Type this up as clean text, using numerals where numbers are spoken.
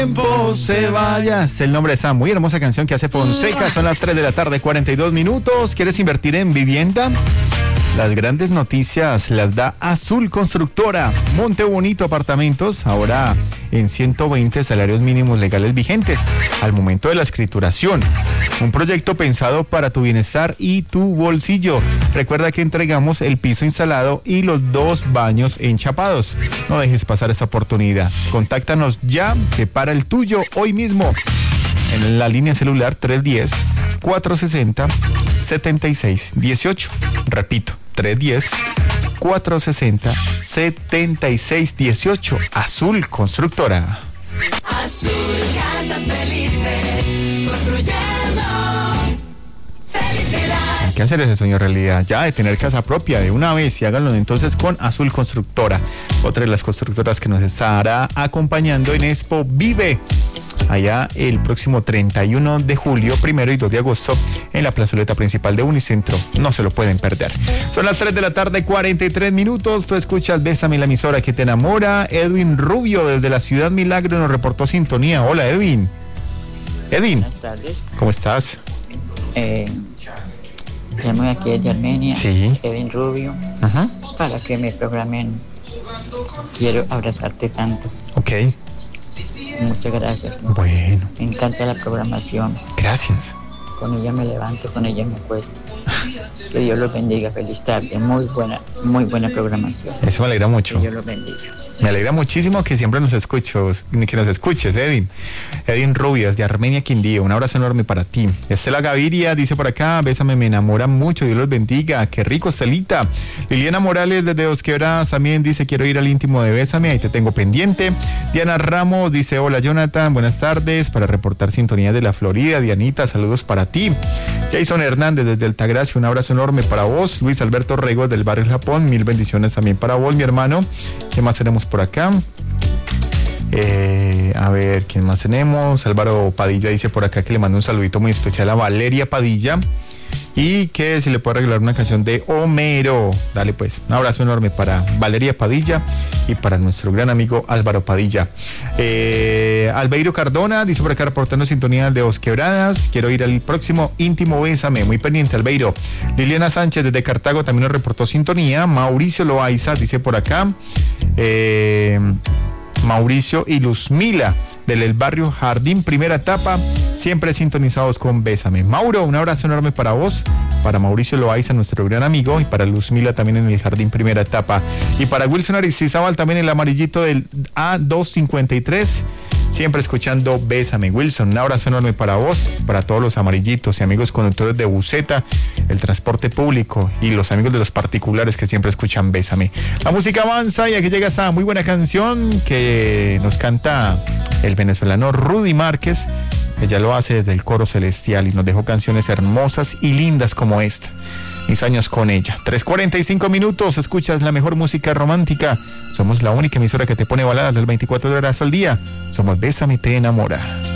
tiempo se vaya. Es el nombre de esa muy hermosa canción que hace Fonseca. Son las 3 de la tarde, 42 minutos. ¿Quieres invertir en vivienda? Las grandes noticias las da Azul Constructora. Monte Bonito Apartamentos, ahora en 120 salarios mínimos legales vigentes al momento de la escrituración. Un proyecto pensado para tu bienestar y tu bolsillo. Recuerda que entregamos el piso instalado y los 2 baños enchapados. No dejes pasar esta oportunidad. Contáctanos ya, separa el tuyo hoy mismo en la línea celular 310-460-7618. Repito, 310-460-7618. Azul Constructora. Azul, casas felices, construyendo felicidad. Hay que hacer ese sueño realidad, ya de tener casa propia de una vez, y háganlo entonces con Azul Constructora, otra de las constructoras que nos estará acompañando en Expo Vive, allá el próximo 31 de julio, 1 y 2 de agosto, en la plazoleta principal de Unicentro. No se lo pueden perder. Son las 3 de la tarde, 43 minutos. Tú escuchas Bésame, la emisora que te enamora. Edwin Rubio, desde la Ciudad Milagro, nos reportó sintonía. Hola, Edwin. Buenas tardes. ¿Cómo estás? Llamo aquí desde Armenia. Sí. Edwin Rubio. Ajá. Para que me programen Quiero abrazarte tanto. Ok. Muchas gracias. Bueno. Me encanta la programación. Gracias. Con ella me levanto, con ella me acuesto. Que Dios los bendiga. Feliz tarde. Muy buena programación. Eso me alegra mucho. Que Dios los bendiga. Me alegra muchísimo que siempre nos escuches, Edwin. Edwin Rubias, de Armenia, Quindío. Un abrazo enorme para ti. Estela Gaviria dice por acá: Bésame, me enamora mucho, Dios los bendiga. Qué rico, Estelita. Liliana Morales, desde Dos Quebradas, también dice: quiero ir al íntimo de Bésame, ahí te tengo pendiente. Diana Ramos dice: hola, Jonathan, buenas tardes, para reportar sintonía de la Florida. Dianita, saludos para ti. Jason Hernández, desde Altagracia, un abrazo enorme para vos. Luis Alberto Rego, del barrio El Japón, 1000 bendiciones también para vos, mi hermano. ¿Qué más tenemos por acá? A ver, ¿quién más tenemos? Álvaro Padilla dice por acá que le manda un saludito muy especial a Valeria Padilla y que si le puede regalar una canción de Homero. Dale pues, un abrazo enorme para Valeria Padilla y para nuestro gran amigo Álvaro Padilla. Albeiro Cardona dice por acá, reportando sintonía de Dos Quebradas: quiero ir al próximo íntimo Bésame. Muy pendiente, Albeiro. Liliana Sánchez, desde Cartago, también nos reportó sintonía. Mauricio Loaiza dice por acá: Mauricio y Luzmila, del barrio Jardín, primera etapa, siempre sintonizados con Bésame. Mauro, un abrazo enorme para vos, para Mauricio Loaiza, nuestro gran amigo, y para Luzmila también en el Jardín, primera etapa. Y para Wilson Aristizábal, también el amarillito del A253, siempre escuchando Bésame. Wilson, un abrazo enorme para vos, para todos los amarillitos y amigos conductores de buseta, el transporte público y los amigos de los particulares que siempre escuchan Bésame. La música avanza y aquí llega esta muy buena canción que nos canta el venezolano Rudy Márquez. Ella lo hace desde el Coro Celestial y nos dejó canciones hermosas y lindas como esta: Mis años con ella. 3:45 minutos, escuchas la mejor música romántica. Somos la única emisora que te pone baladas las 24 horas al día. Somos Bésame, te enamora.